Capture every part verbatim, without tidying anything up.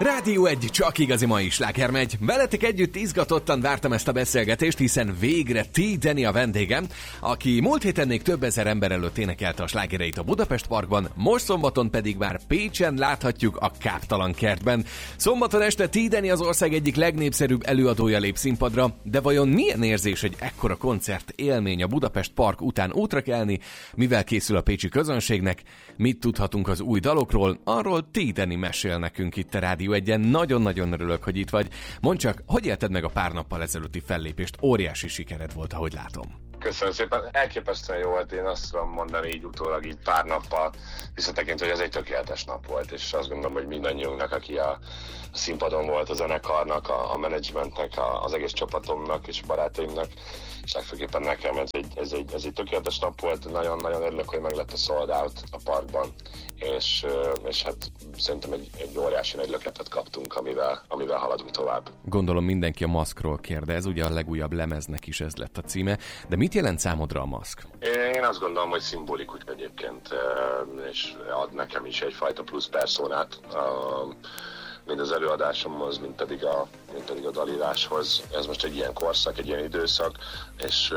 Rádió egy, csak igazi mai sláger megy. Veletek együtt izgatottan vártam ezt a beszélgetést, hiszen végre T. Danny a vendégem, aki múlt héten még több ezer ember előtt énekelte a slágereit a Budapest Parkban, most szombaton pedig már Pécsen láthatjuk a Káptalan kertben. Szombaton este T. Danny az ország egyik legnépszerűbb előadója lép színpadra, de vajon milyen érzés egy ekkora koncert élmény a Budapest Park után útra kelni, mivel készül a pécsi közönségnek, mit tudhatunk az új dalokról, arról T. Danny mesél nekünk itt a Rádió egyen. Nagyon-nagyon örülök, hogy itt vagy. Mondd csak, hogy élted meg a pár nappal ezelőtti fellépést? Óriási sikered volt, ahogy látom. Köszönöm szépen, elképesztően jó volt, én azt tudom mondani így utólag így pár nappal visszatekintve, hogy ez egy tökéletes nap volt, és azt gondolom, hogy mindannyiunknak, aki a, a színpadon volt, a zenekarnak, a, a menedzsmentnek, a, az egész csapatomnak és a barátaimnak, és legfőképpen nekem ez egy, ez, egy, ez egy tökéletes nap volt, nagyon-nagyon örülök, hogy meg lett a sold out a parkban, és, és hát szerintem egy, egy óriási nagy löketet kaptunk, amivel, amivel haladunk tovább. Gondolom mindenki a maszkról kérdez, ugye a legújabb lemeznek is ez lett a címe, de mit jelent számodra a maszk? Én azt gondolom, hogy szimbolikus egyébként, és ad nekem is egyfajta plusz perszónát, mind az előadásomhoz, mint pedig a, mint pedig a dalíráshoz. Ez most egy ilyen korszak, egy ilyen időszak, és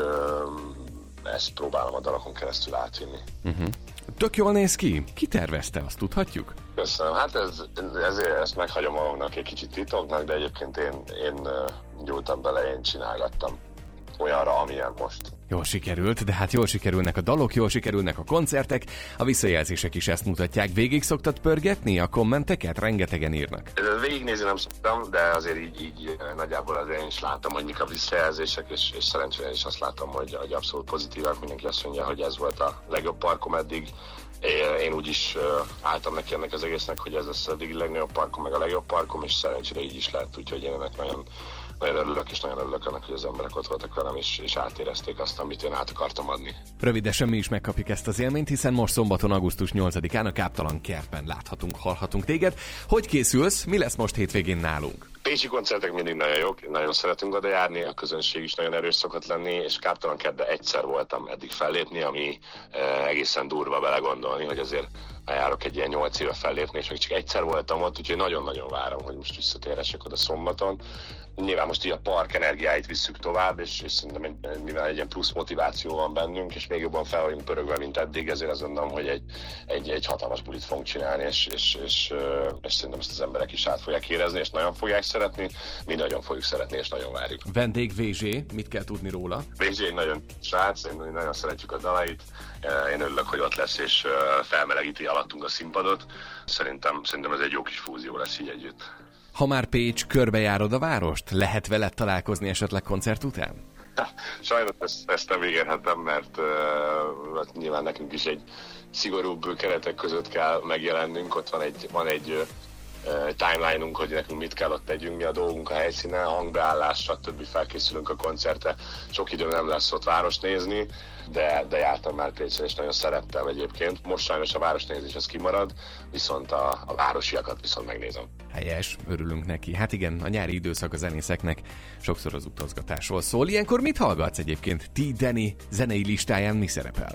ezt próbálom a dalokon keresztül átvinni. Uh-huh. Tök jól néz ki. Ki tervezte, azt tudhatjuk? Köszönöm. Hát ez, ezért ezt meghagyom magamnak egy kicsit titoknak, de egyébként én, én nyúltam bele, én csinálgattam olyanra, amilyen most. Jól sikerült, de hát jól sikerülnek a dalok, jól sikerülnek a koncertek, a visszajelzések is ezt mutatják. Végig szoktad pörgetni a kommenteket? Rengetegen írnak. Végignézni nem szoktam, de azért így, így nagyjából azért én is látom, hogy mik a visszajelzések, és, és szerencsére is azt látom, hogy, hogy abszolút pozitívak. Mindenki azt mondja, hogy ez volt a legjobb parkom eddig. Én úgy is álltam neki ennek az egésznek, hogy ez lesz eddig a legnagyobb parkom, meg a legjobb parkom, és szerencsére így is lett, úgyhogy én ennek nagyon Nagyon örülök, és nagyon örülök annak, hogy az emberek ott voltak velem, és, és átérezték azt, amit én át akartam adni. Rövidesen mi is megkapjuk ezt az élményt, hiszen most szombaton, augusztus nyolcadikán a Káptalan kertben láthatunk, hallhatunk téged. Hogy készülsz? Mi lesz most hétvégén nálunk? Pécsi koncertek mindig nagyon jók, nagyon szeretünk oda járni, a közönség is nagyon erős szokott lenni, és Káptalan kertben egyszer voltam eddig fellépni, ami eh, egészen durva belegondolni, hogy azért járok egy ilyen nyolc éve fellépni, és még csak egyszer voltam ott, úgyhogy nagyon-nagyon várom, hogy most visszatérhessek oda szombaton. Nyilván most így a park energiáit visszük tovább, és, és szerintem egy, mivel egy ilyen plusz motiváció van bennünk, és még jobban fel vagyunk pörögve, mint eddig, ezért azt gondolom, hogy egy, egy, egy hatalmas bulit fogunk csinálni, és, és, és, és szerintem ezt az emberek is át fogják érezni, és nagyon fogják szeretni, mi nagyon fogjuk szeretni, és nagyon várjuk. Vendég vé zé, mit kell tudni róla? vé zé nagyon srác, én nagyon szeretjük a dalait, én örülök, hogy ott lesz, és felmelegíti alattunk a színpadot. Szerintem, szerintem ez egy jó kis fúzió lesz így együtt. Ha már Pécs, körbejárod a várost? Lehet veled találkozni esetleg koncert után? Sajnos ezt, ezt nem ígérhetem, mert uh, nyilván nekünk is egy szigorúbb keretek között kell megjelennünk. Ott van egy, van egy uh, timeline-unk, hogy nekünk mit kell ott tegyünk, mi a dolgunk a helyszínen, hangbeállás, stb. Felkészülünk a koncertre. Sok idő nem lesz ott várost nézni, de, de jártam már Pécsen, és nagyon szerettem egyébként. Most sajnos a városnézés az kimarad, viszont a, a városiakat viszont megnézem. Helyes, örülünk neki. Hát igen, a nyári időszak a zenészeknek sokszor az utazgatásról szól. Ilyenkor mit hallgatsz egyébként? T. Danny zenei listáján mi szerepel?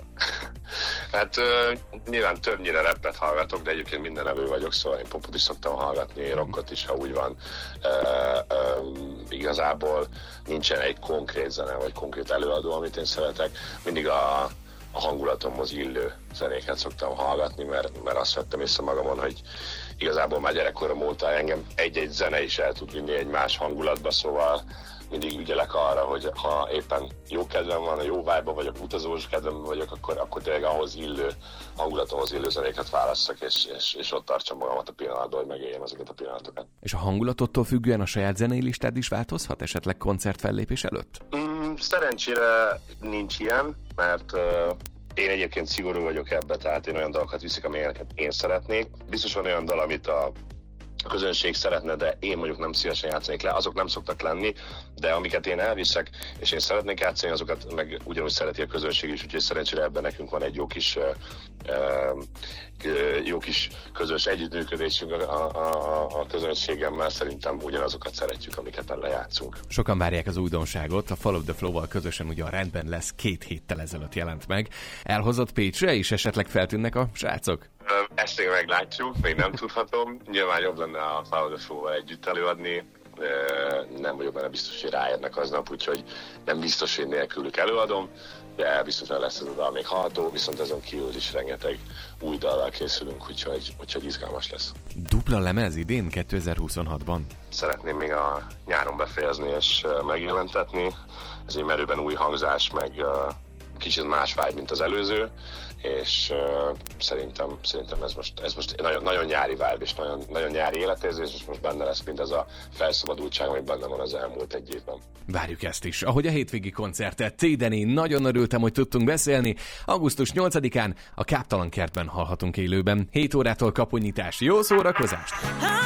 Hát uh, nyilván többnyire rappet hallgatok, de egyébként minden evő vagyok, szóval én popot is szoktam hallgatni, rockot is, ha úgy van. Uh, um, igazából nincsen egy konkrét zene, vagy konkrét előadó, amit én szeretek. Mindig a, a hangulatomhoz illő zenéket szoktam hallgatni, mert, mert azt vettem észre magamon, hogy igazából már gyerekkorom óta engem egy-egy zene is el tud vinni egy más hangulatba, szóval mindig ügyelek arra, hogy ha éppen jó kedvem van, a jó vibe-ban vagyok, utazós kedvem vagyok, akkor, akkor tényleg ahhoz illő, hangulatomhoz illő zenéket válasszak, és, és, és ott tartsam magamat a pillanatban, hogy megéljem ezeket a pillanatokat. És a hangulatottól függően a saját zenei listád is változhat esetleg koncertfellépés előtt? Mm, szerencsére nincs ilyen, mert uh, én egyébként szigorú vagyok ebbe, tehát én olyan dalokat viszek, amelyeket én szeretnék. Biztos van olyan dal, amit a a közönség szeretne, de én mondjuk nem szívesen játszanék le, azok nem szoktak lenni, de amiket én elviszek, és én szeretnék játszani, azokat meg ugyanúgy szereti a közönség is, úgyhogy szerencsére ebben nekünk van egy jó kis, uh, uh, jó kis közös együttműködésünk a, a, a közönségemmel, szerintem ugyanazokat szeretjük, amiket lejátszunk. Sokan várják az újdonságot, a Follow the Flow-val közösen ugye a Rendben lesz két héttel ezelőtt jelent meg. Elhozott Pécsre is esetleg feltűnnek a srácok? Ezt még meglátjuk, még nem tudhatom. Nyilván jobb lenne a Follow the Flow-val együtt előadni. Nem vagyok benne biztos, hogy ráérnek aznap, úgyhogy nem biztos, hogy nélkülük előadom, de biztosan lesz ez a dal még hallható, viszont ezen kívül is rengeteg új dallal készülünk, úgyhogy, úgyhogy izgalmas lesz. Dupla lemez idén kétezer-huszonhatban? Szeretném még a nyáron befejezni és megjelentetni. Ez egy merőben új hangzás, meg kicsit más vibe, mint az előző, és uh, szerintem, szerintem ez most, ez most nagyon, nagyon nyári vibe, és nagyon, nagyon nyári életérzés, és most benne lesz mind az a felszabadultság, ami benne van az elmúlt egy évben. Várjuk ezt is. Ahogy a hétvégi koncertet, T-Deni, nagyon örültem, hogy tudtunk beszélni. augusztus nyolcadikán a Káptalan kertben hallhatunk élőben. hét órától kapunyítás. Jó szórakozást!